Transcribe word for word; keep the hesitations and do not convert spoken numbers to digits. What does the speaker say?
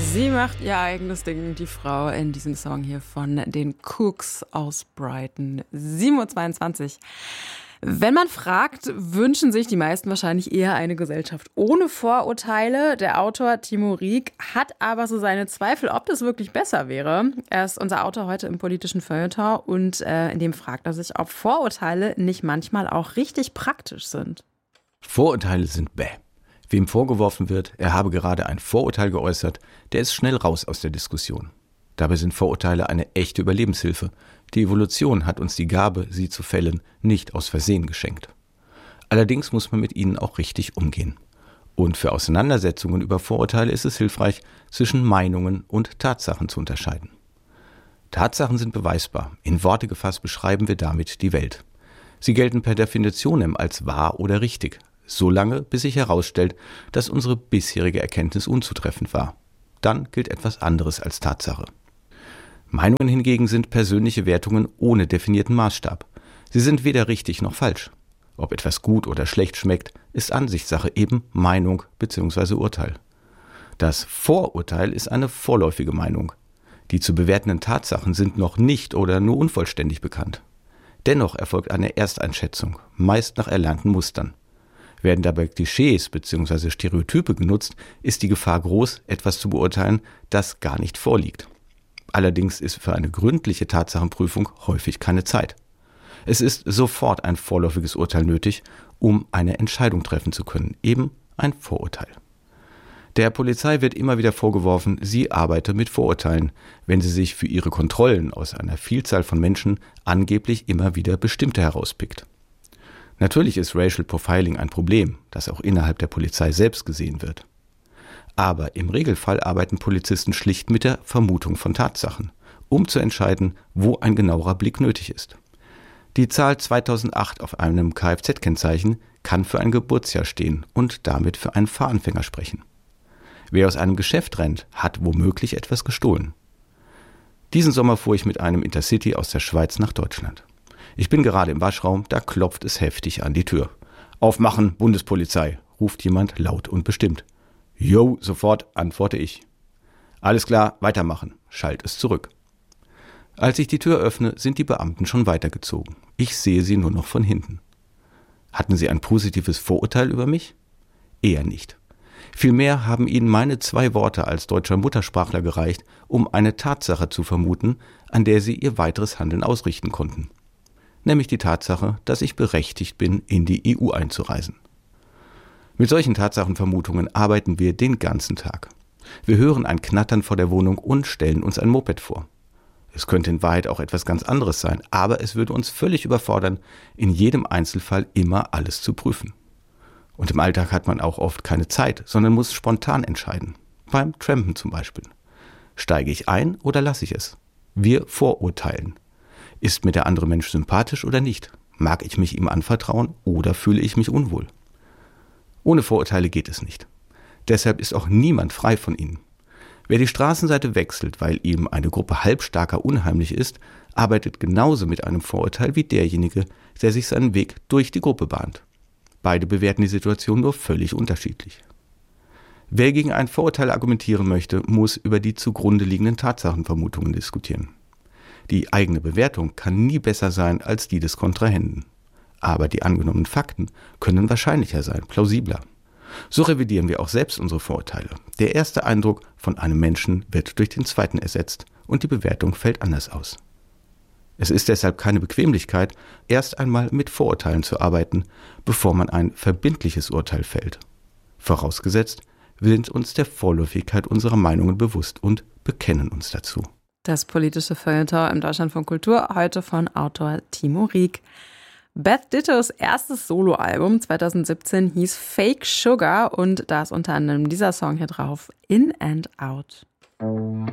Sie macht ihr eigenes Ding, die Frau, in diesem Song hier von den Cooks aus Brighton. sieben Uhr zweiundzwanzig. Wenn man fragt, wünschen sich die meisten wahrscheinlich eher eine Gesellschaft ohne Vorurteile. Der Autor Timo Rieck hat aber so seine Zweifel, ob das wirklich besser wäre. Er ist unser Autor heute im politischen Feuilleton und äh, in dem fragt er sich, ob Vorurteile nicht manchmal auch richtig praktisch sind. Vorurteile sind bäh. Wem vorgeworfen wird, er habe gerade ein Vorurteil geäußert, der ist schnell raus aus der Diskussion. Dabei sind Vorurteile eine echte Überlebenshilfe. Die Evolution hat uns die Gabe, sie zu fällen, nicht aus Versehen geschenkt. Allerdings muss man mit ihnen auch richtig umgehen. Und für Auseinandersetzungen über Vorurteile ist es hilfreich, zwischen Meinungen und Tatsachen zu unterscheiden. Tatsachen sind beweisbar. In Worte gefasst beschreiben wir damit die Welt. Sie gelten per Definitionem als wahr oder richtig, solange bis sich herausstellt, dass unsere bisherige Erkenntnis unzutreffend war. Dann gilt etwas anderes als Tatsache. Meinungen hingegen sind persönliche Wertungen ohne definierten Maßstab. Sie sind weder richtig noch falsch. Ob etwas gut oder schlecht schmeckt, ist Ansichtssache, eben Meinung bzw. Urteil. Das Vorurteil ist eine vorläufige Meinung. Die zu bewertenden Tatsachen sind noch nicht oder nur unvollständig bekannt. Dennoch erfolgt eine Ersteinschätzung, meist nach erlernten Mustern. Werden dabei Klischees bzw. Stereotype genutzt, ist die Gefahr groß, etwas zu beurteilen, das gar nicht vorliegt. Allerdings ist für eine gründliche Tatsachenprüfung häufig keine Zeit. Es ist sofort ein vorläufiges Urteil nötig, um eine Entscheidung treffen zu können, eben ein Vorurteil. Der Polizei wird immer wieder vorgeworfen, sie arbeite mit Vorurteilen, wenn sie sich für ihre Kontrollen aus einer Vielzahl von Menschen angeblich immer wieder bestimmte herauspickt. Natürlich ist Racial Profiling ein Problem, das auch innerhalb der Polizei selbst gesehen wird. Aber im Regelfall arbeiten Polizisten schlicht mit der Vermutung von Tatsachen, um zu entscheiden, wo ein genauerer Blick nötig ist. Die Zahl zweitausendacht auf einem Kfz-Kennzeichen kann für ein Geburtsjahr stehen und damit für einen Fahranfänger sprechen. Wer aus einem Geschäft rennt, hat womöglich etwas gestohlen. Diesen Sommer fuhr ich mit einem Intercity aus der Schweiz nach Deutschland. Ich bin gerade im Waschraum, da klopft es heftig an die Tür. »Aufmachen, Bundespolizei«, ruft jemand laut und bestimmt. »Jo, sofort«, antworte ich. »Alles klar, weitermachen«, schallt es zurück. Als ich die Tür öffne, sind die Beamten schon weitergezogen. Ich sehe sie nur noch von hinten. Hatten sie ein positives Vorurteil über mich? Eher nicht. Vielmehr haben ihnen meine zwei Worte als deutscher Muttersprachler gereicht, um eine Tatsache zu vermuten, an der sie ihr weiteres Handeln ausrichten konnten. Nämlich die Tatsache, dass ich berechtigt bin, in die E U einzureisen. Mit solchen Tatsachenvermutungen arbeiten wir den ganzen Tag. Wir hören ein Knattern vor der Wohnung und stellen uns ein Moped vor. Es könnte in Wahrheit auch etwas ganz anderes sein, aber es würde uns völlig überfordern, in jedem Einzelfall immer alles zu prüfen. Und im Alltag hat man auch oft keine Zeit, sondern muss spontan entscheiden. Beim Trampen zum Beispiel. Steige ich ein oder lasse ich es? Wir vorurteilen. Ist mir der andere Mensch sympathisch oder nicht? Mag ich mich ihm anvertrauen oder fühle ich mich unwohl? Ohne Vorurteile geht es nicht. Deshalb ist auch niemand frei von ihnen. Wer die Straßenseite wechselt, weil ihm eine Gruppe Halbstarker unheimlich ist, arbeitet genauso mit einem Vorurteil wie derjenige, der sich seinen Weg durch die Gruppe bahnt. Beide bewerten die Situation nur völlig unterschiedlich. Wer gegen ein Vorurteil argumentieren möchte, muss über die zugrunde liegenden Tatsachenvermutungen diskutieren. Die eigene Bewertung kann nie besser sein als die des Kontrahenten. Aber die angenommenen Fakten können wahrscheinlicher sein, plausibler. So revidieren wir auch selbst unsere Vorurteile. Der erste Eindruck von einem Menschen wird durch den zweiten ersetzt und die Bewertung fällt anders aus. Es ist deshalb keine Bequemlichkeit, erst einmal mit Vorurteilen zu arbeiten, bevor man ein verbindliches Urteil fällt. Vorausgesetzt, wir sind uns der Vorläufigkeit unserer Meinungen bewusst und bekennen uns dazu. Das politische Feuilleton im Deutschlandfunk Kultur, heute von Autor Timo Rieck. Beth Dittos erstes Soloalbum zweitausendsiebzehn hieß Fake Sugar und da ist unter anderem dieser Song hier drauf, In and Out.